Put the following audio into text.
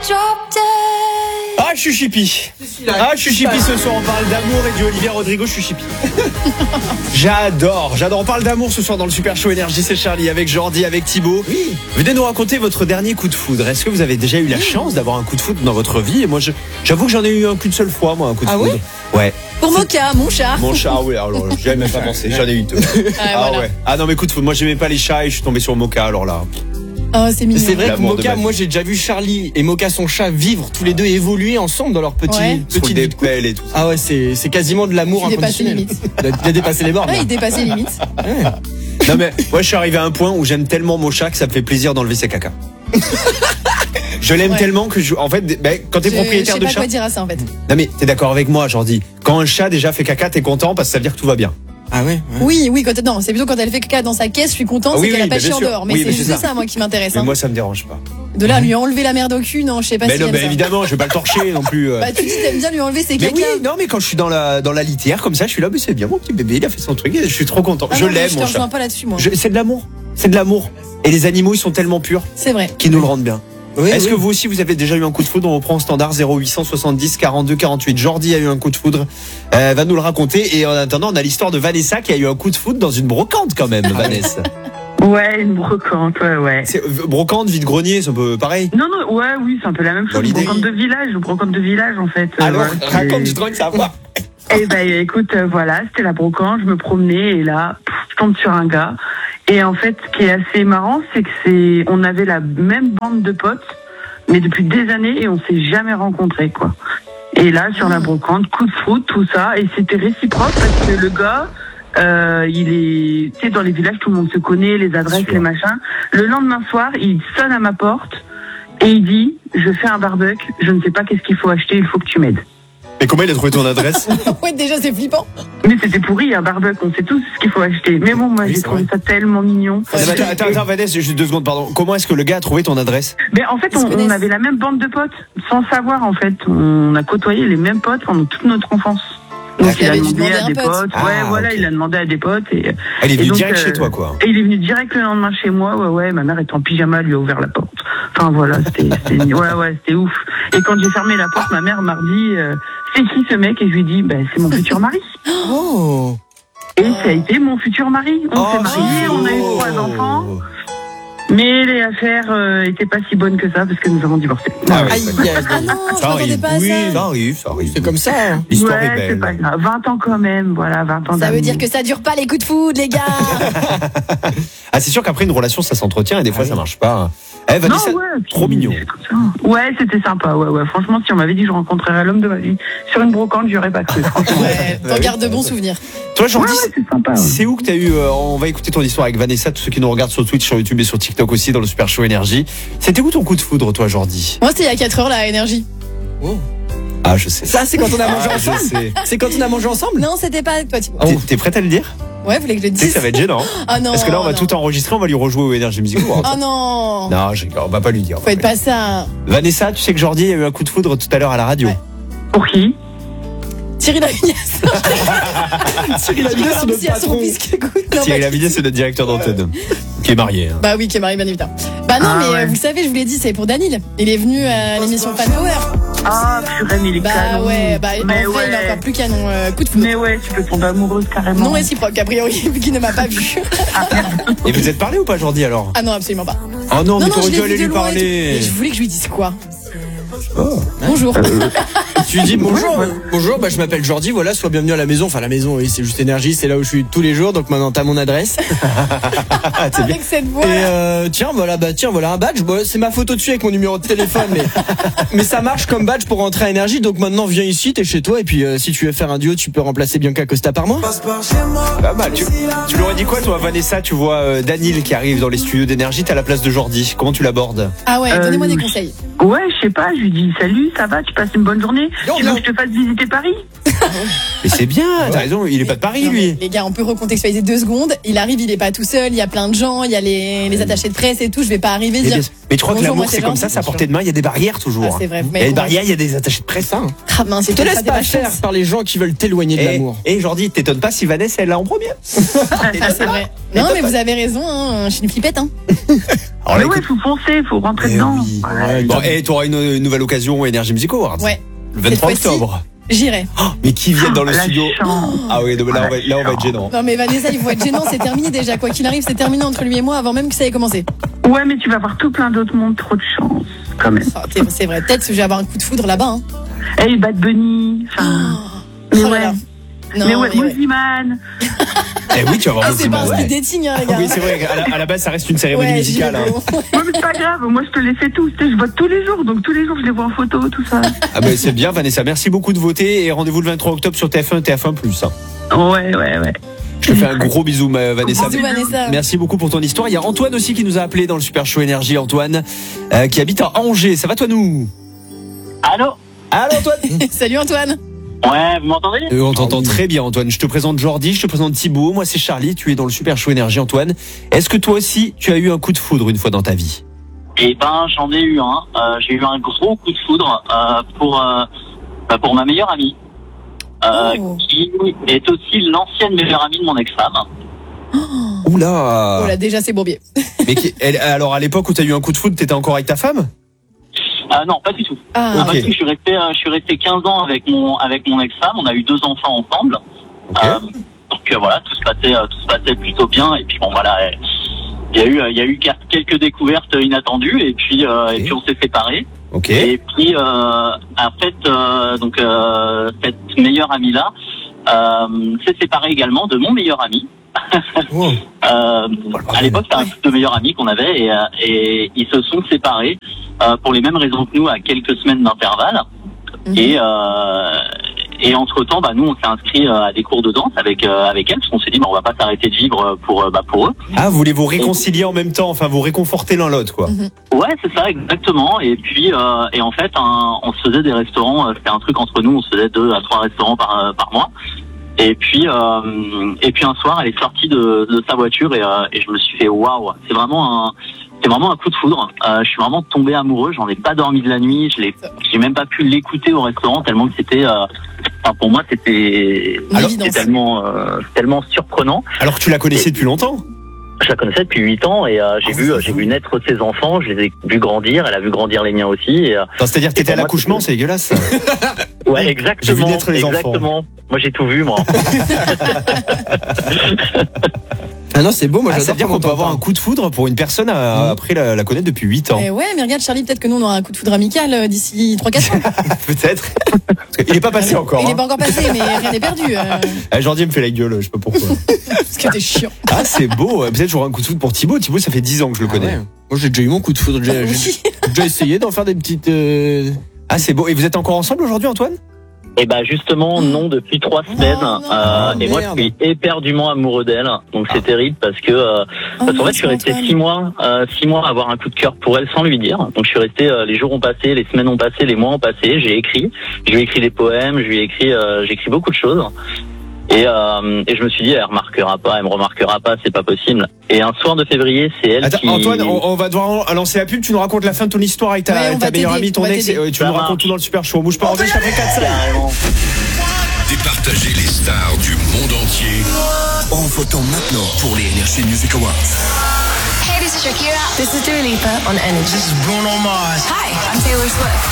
Ah, je suis chippie. Ah, je suis chippie ce soir. On parle d'amour et du Olivia Rodrigo. Je suis chippie. J'adore. On parle d'amour ce soir dans le Super Show Énergie. C'est Charlie avec Jordi, avec Thibaut. Oui. Venez nous raconter votre dernier coup de foudre. Est-ce que vous avez déjà eu la chance d'avoir un coup de foudre dans votre vie? Et moi, j'avoue que j'en ai eu qu'une seule fois, moi, un coup de foudre. Ouais. Pour Moka, mon chat. Mon chat, oui. Alors, j'y avais même pas pensé. J'en ai eu deux. Voilà. Ouais. Ah non, mais coup de foudre. Moi, j'aimais pas les chats et je suis tombé sur Moka. Alors là. Oh, c'est mignon. C'est vrai que L'amour de Moka, ma vie. moi j'ai déjà vu Charlie et Moka son chat vivre tous les deux et évoluer ensemble dans leur petite Des vie de couple. pelles et tout. Ah ouais, c'est quasiment de l'amour Il dépasse les inconditionnel. limites. Il a dépassé les bornes. Ouais, là. il dépassait les limites. Ouais. Non mais moi je suis arrivé à un point où j'aime tellement mon chat que ça me fait plaisir d'enlever ses caca. Je l'aime tellement que en fait quand t'es propriétaire Je de sais pas chat. quoi dire à ça en fait. Non mais t'es d'accord avec moi, Jordi. Quand un chat déjà fait caca, t'es content parce que ça veut dire que tout va bien. Ah ouais. Oui, non, c'est plutôt quand elle fait caca dans sa caisse, je suis contente, Ah oui, c'est qu'elle a oui, pas bah, chié bien en sûr. dehors. Mais Oui, c'est mais juste c'est ça, moi, qui m'intéresse. Mais Hein. moi ça me dérange pas. De là, lui enlever la merde au cul, non, je sais pas Mais si non, j'aime mais ça. évidemment, je vais pas le torcher non plus. Bah, tu dis, t'aimes bien lui enlever ses Mais caca. oui, non, mais quand je suis dans la litière comme ça, je suis là, mais c'est bien mon petit bébé, il a fait son truc, je suis trop content. Ah Je non, l'aime je te mon rejoins chat. pas là-dessus, moi. C'est de l'amour. C'est de l'amour. Et les animaux, ils sont tellement purs C'est vrai. qu'ils nous le rendent bien. Oui, Est-ce oui. que vous aussi vous avez déjà eu un coup de foudre? On reprend au standard 0870 42 48. Jordi a eu un coup de foudre, va nous le raconter. Et en attendant, on a l'histoire de Vanessa qui a eu un coup de foudre dans une brocante quand même, Vanessa. Ouais, une brocante, ouais. C'est, brocante, vide-grenier, c'est un peu pareil. Non, oui, c'est un peu la même chose. Dans l'idée. Brocante de village, en fait. Alors, voilà, raconte du truc que ça va. Eh ben, écoute, voilà, c'était la brocante, je me promenais et là, je tombe sur un gars. Et en fait, ce qui est assez marrant, c'est que on avait la même bande de potes, mais depuis des années et on s'est jamais rencontrés, quoi. Et là, sur la brocante, coup de foudre, tout ça, et c'était réciproque parce que le gars, tu sais, dans les villages, tout le monde se connaît, les adresses, les machins. Le lendemain soir, il sonne à ma porte et il dit, je fais un barbecue, je ne sais pas qu'est-ce qu'il faut acheter, il faut que tu m'aides. Mais comment il a trouvé ton adresse? Ouais, déjà, c'est flippant. Mais c'était pourri, un barbecue, on sait tous ce qu'il faut acheter. Mais bon, moi, Oui, j'ai c'est trouvé vrai. ça tellement mignon. Attends, Vanessa, juste 2 secondes, pardon. Comment est-ce que le gars a trouvé ton adresse? Mais en fait, Ils se on connaissent. avait la même bande de potes, sans savoir, en fait. On a côtoyé les mêmes potes pendant toute notre enfance. Donc, Il il a avait dû demandé demander à un des pote. potes. Ah, Ouais, voilà, ok. il a demandé à des potes. Et Elle est venue donc, direct chez toi, quoi. Et il est venu direct le lendemain chez moi. Ouais, ma mère était en pyjama, elle lui a ouvert la porte. Enfin, voilà, c'était ouf. Et quand j'ai fermé la porte, ma mère m'a dit, c'est qui ce mec? Et je lui ai dit, c'est mon futur mari. Oh. Et ça a été mon futur mari. On s'est mariés, on a eu 3 enfants. Mais les affaires étaient pas si bonnes que ça parce que nous avons divorcé. Ah oui. Aïe, aïe, Ah aïe. non, je Ça m'attendais arrive, pas à oui, ça. ça arrive. C'est comme ça. Hein. L'histoire Ouais, est c'est belle. pas grave. 20 ans quand même, voilà, 20 ans Ça veut d'amour. dire que ça dure pas les coups de foudre, les gars. Ah, c'est sûr qu'après une relation, ça s'entretient et des fois ça marche pas. Eh, Vanessa, Non, ouais, puis trop mignon. c'est comme ça. Ouais, c'était sympa, ouais. Franchement, si on m'avait dit que je rencontrerais l'homme de ma vie sur une brocante, j'y aurais pas cru, franchement. Ouais, t'en gardes de bons souvenirs. Toi, Ouais, Jordi, c'est sympa. Ouais. c'est où que t'as eu on va écouter ton histoire avec Vanessa, tous ceux qui nous regardent sur Twitch, sur YouTube et sur TikTok aussi dans le Super Show Énergie. C'était où ton coup de foudre, toi, Jordi? Moi, c'était il y a 4 heures, la énergie. Oh. Ah, je sais. Ça, c'est quand on a mangé Ah, je ensemble. sais. C'est quand on a mangé ensemble. Non, c'était pas toi, Thibaut. T'es prête à le dire? Ouais, vous voulez que je le Tu sais que dise? ça va être gênant. Ah non. Parce que là, on va non. tout enregistrer, on va lui rejouer au Énergie Music Awards. Oh non. Non, on va pas lui dire. Faut être pas ça. Vanessa, tu sais que Jordi a eu un coup de foudre tout à l'heure à la radio. Ouais. Pour qui? Thierry Lavignès. Cyril Lavignès, c'est notre Si à son patron. fils qui écoute. Non, Thierry bah, Lavignès, c'est notre directeur d'antenne. Qui est marié. Hein. Bah oui, qui est marié, bien évidemment. Bah non, Ah mais ouais. vous le savez, je vous l'ai dit, c'est pour Danil. Il est venu à l'émission Fan Power. Ah, purée, mais il est Bah canon. ouais, bah en mais vrai, il est encore plus canon. Coup de foudre. Mais ouais, tu peux tomber amoureuse carrément. Non réciproque, a priori, vu qu'il ne m'a pas vu. Et vous êtes parlé ou pas, Jordi, alors? Ah non, absolument pas. Oh non, mais je t'aurais l'ai dû vu aller de lui loin et tout. parler. Mais je voulais que je lui dise quoi? Oh. Bonjour. Tu dis bonjour. Bonjour, je m'appelle Jordi, voilà, sois bienvenu à la maison. Enfin, la maison, oui, c'est juste Énergie, c'est là où je suis tous les jours, donc maintenant t'as mon adresse. Avec cette voix. Et tiens, voilà un badge. Bon, c'est ma photo dessus avec mon numéro de téléphone, mais ça marche comme badge pour rentrer à Énergie. Donc maintenant, viens ici, t'es chez toi, et puis si tu veux faire un duo, tu peux remplacer Bianca Costa par moi. Pas mal. Tu l'aurais dit quoi, toi, Vanessa? Tu vois Danil qui arrive dans les studios d'Énergie, t'es à la place de Jordi. Comment tu l'abordes? Ah ouais, donnez-moi des conseils. Ouais, je sais pas, je lui dis salut, ça va, tu passes une bonne journée. Tu veux que je te fasse visiter Paris? Mais c'est bien, t'as raison, il est pas de Paris, Non, mais lui. les gars, on peut recontextualiser 2 secondes. Il arrive, il est pas tout seul. Il y a plein de gens. Il y a les attachés de presse et tout. Je vais pas arriver Mais dire. tu crois que Bonjour, moi, l'amour, c'est comme ça, Jean. c'est à portée de main, il y a des barrières toujours. Ah, c'est vrai. Il y a des barrières, il y a des attachés de presse. Hein. Ah mince, Te laisse pas faire par les gens qui veulent t'éloigner de l'amour. Et Jordi, t'étonnes pas si Vanessa est là en premier. Ah, c'est vrai. Non, mais vous avez raison. Hein. Je suis une flippette. Hein. Alors, Mais ouais, faut foncer, faut rentrer dedans. oui. Ouais. Bon, et t'auras une nouvelle occasion au Energy Music Awards. Ouais. Le 23 Cette fois-ci. octobre. J'irai. Oh, mais qui viennent dans le La studio. chance. Ah oui, non, mais là, on va être gênant. Non, mais Vanessa, il faut être gênant. C'est terminé déjà. Quoi qu'il arrive, c'est terminé entre lui et moi avant même que ça ait commencé. Ouais, mais tu vas voir tout plein d'autres mondes, trop de chance, quand même. Ah, c'est vrai. Peut-être que je vais avoir un coup de foudre là-bas. Hein. Hey, Bad Bunny. Enfin, Oh mais là ouais. là. Non, Mais ouais, mais ouais. Moziman. Eh oui, tu vas voir Ah, le c'est pas un cinéma. speed dating, hein, les gars. Oui, c'est vrai, à la base, ça reste une cérémonie Ouais, musicale. j'y vais, Hein. bon. Ouais, mais c'est pas grave. Moi, je te les fais tous. Tu sais, je vote tous les jours. Donc, tous les jours, je les vois en photo, tout ça. Ah ben c'est bien, Vanessa. Merci beaucoup de voter et rendez-vous le 23 octobre sur TF1, TF1+. Ouais. Je te fais un gros bisou, Vanessa. Bisous, Vanessa. Merci beaucoup pour ton histoire. Il y a Antoine aussi qui nous a appelé dans le Super Show Énergie. Antoine, qui habite à Angers. Ça va toi nous? Allô? Allô Antoine. Salut Antoine. Ouais, vous m'entendez? On t'entend très bien Antoine. Je te présente Jordi, je te présente Thibaut. Moi c'est Charlie, tu es dans le Super Show Énergie Antoine. Est-ce que toi aussi tu as eu un coup de foudre une fois dans ta vie? Eh ben, j'en ai eu un. J'ai eu un gros coup de foudre pour ma meilleure amie, Oh. qui est aussi l'ancienne meilleure amie de mon ex-femme. Oula. Oh là, déjà c'est bourbier. Mais alors à l'époque où tu as eu un coup de foudre, t'étais encore avec ta femme? Non, pas du tout. Ah, Ok. Parce que je suis resté 15 ans avec mon ex-femme. On a eu 2 enfants ensemble. Ok. Donc voilà, tout se passait plutôt bien. Et puis bon voilà, il y a eu quelques découvertes inattendues. Et puis on s'est séparés. Ok. Et puis en fait, donc cette meilleure amie là s'est séparée également de mon meilleur ami. Oh. À l'époque, c'était un couple de meilleurs amis qu'on avait et ils se sont séparés pour les mêmes raisons que nous à quelques semaines d'intervalle. Et entre-temps, nous, on s'est inscrit à des cours de danse avec elle, parce qu'on s'est dit, on va pas s'arrêter de vivre pour eux. Ah, vous voulez vous réconcilier en même temps, enfin vous réconforter l'un l'autre quoi. Ouais, c'est ça, exactement. Et puis, et en fait, on se faisait des restaurants, c'était un truc entre nous, on se faisait 2 à 3 restaurants par mois. Et puis un soir, elle est sortie de sa voiture et je me suis fait waouh, c'est vraiment un coup de foudre. Je suis vraiment tombé amoureux, j'en ai pas dormi de la nuit, j'ai même pas pu l'écouter au restaurant tellement que c'était pour moi c'était tellement surprenant. Alors que tu la connaissais depuis longtemps? Je la connaissais depuis 8 ans et j'ai vu naître ses enfants, je les ai vus grandir, elle a vu grandir les miens aussi. Et, C'est-à-dire que t'étais à pour moi, l'accouchement, c'est dégueulasse. ouais, exactement. J'ai vu naître les enfants. Exactement. Moi j'ai tout vu moi. Ah non, c'est beau, moi Ça j'adore veut dire comment qu'on peut t'en avoir un parles. coup de foudre pour une personne après la connaître depuis 8 ans. Eh ouais, mais regarde Charlie, peut-être que nous on aura un coup de foudre amical d'ici 3-4 ans. Peut-être. Parce qu'il est pas passé encore. Il est Hein. pas encore passé, mais rien n'est perdu. Jordi me fait la gueule, je sais pas pourquoi. Parce que t'es chiant. Ah, c'est beau. Peut-être j'aurai un coup de foudre pour Thibaut. Thibaut, ça fait 10 ans que je le Ah connais. ouais. Moi j'ai déjà eu mon coup de foudre. J'ai Oui. déjà essayé d'en faire des petites. Ah, c'est beau. Et vous êtes encore ensemble aujourd'hui, Antoine? Et justement non, depuis 3 semaines. non. Et moi je Merde. suis éperdument amoureux d'elle. Donc c'est terrible parce qu'en fait je suis resté Antoine. 6 mois à avoir un coup de cœur pour elle sans lui dire. Donc je suis resté, les jours ont passé, les semaines ont passé, les mois ont passé. Je lui ai écrit des poèmes, j'ai écrit beaucoup de choses. Et je me suis dit, elle me remarquera pas, c'est pas possible. Et un soir de février, c'est elle Attends, qui... Antoine, on va devoir lancer la pub. Tu nous racontes la fin de ton histoire avec Ouais, on ta va meilleure t'aider, amie, ton on va ex. t'aider. Tu Ça nous racontes marche. tout dans le Super Show. Bouge pas, on revient après 4 Carrément. Départager les stars du monde entier en votant maintenant pour les Energy Music Awards. Hey, this is Shakira. This is Dua Lipa on Energy. This is Bruno Mars. Hi, I'm Taylor Swift.